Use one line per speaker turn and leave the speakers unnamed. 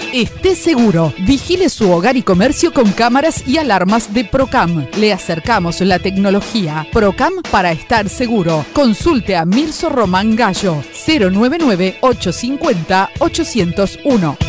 Esté seguro. Vigile su hogar y comercio con cámaras y alarmas de Procam. Le acercamos la tecnología. Procam para estar seguro. Consulte a Mirso Román Gallo. 099-850-801.